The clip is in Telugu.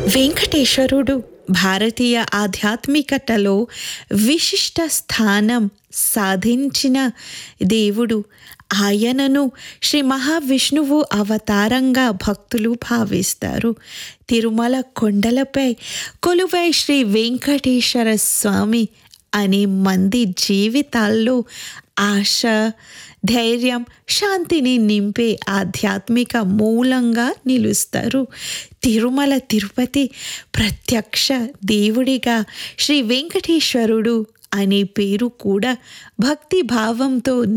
వెంకటేశ్వరుడు భారతీయ ఆధ్యాత్మికతలో విశిష్ట స్థానం సాధించిన దేవుడు. ఆయనను శ్రీ మహావిష్ణువు అవతారంగా భక్తులు భావిస్తారు. తిరుమల కొండలపై కొలువై శ్రీ వెంకటేశ్వర స్వామి అనే మంది జీవితాల్లో ఆశ, ధైర్యం, శాంతిని నింపే ఆధ్యాత్మిక మూలంగా నిలుస్తారు. తిరుమల తిరుపతి ప్రత్యక్ష దేవుడిగా శ్రీ వెంకటేశ్వరుడు అనే పేరు కూడా భక్తి భావంతో